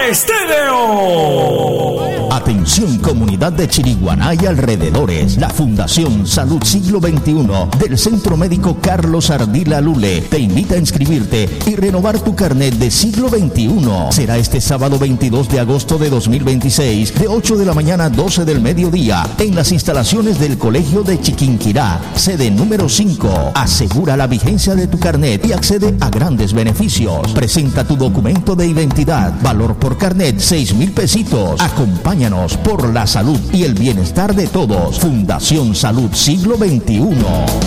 Estéreo. Atención comunidad de Chiriguaná y alrededores. La Fundación Salud Siglo XXI del Centro Médico Carlos Ardila Lule te invita a inscribirte y renovar tu carnet de Siglo XXI. Será este sábado 22 de agosto de 2026 de 8 de la mañana a 12 del mediodía en las instalaciones del Colegio de Chiquinquirá, sede número 5. Asegura la vigencia de tu carnet y accede a grandes beneficios. Presenta tu documento de identidad. Valor por carnet 6,000 pesitos. Acompáñanos por la salud y el bienestar de todos. Fundación Salud Siglo XXI.